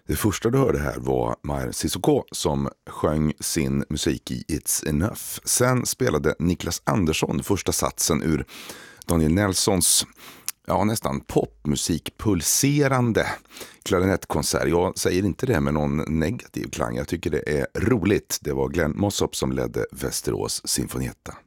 Det första du hörde här var Maher Sissoko som sjöng sin musik i It's Enough. Sen spelade Niklas Andersson första satsen ur Daniel Nelsons nästan popmusik, pulserande klarinettkonsert. Jag säger inte det med någon negativ klang. Jag tycker det är roligt. Det var Glenn Mossop som ledde Västerås Sinfonietta.